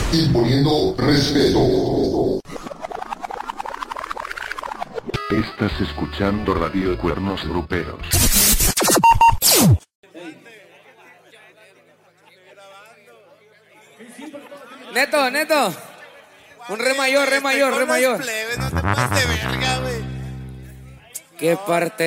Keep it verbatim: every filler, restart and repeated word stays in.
imponiendo respeto. Estás escuchando Radio Cuernos Gruperos. Neto, Neto. Un re mayor, re mayor, re mayor. No te pases de verga, güey. ¿Qué parte